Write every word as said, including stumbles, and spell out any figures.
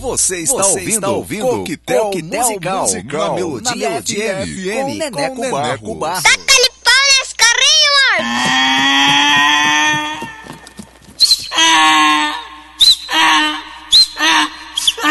Você está Você ouvindo, está ouvindo Coquetel, Coquetel Musical, Musical, na Melodia na F M, Melodia F M, com Neneco com Neneco Barros. Barros.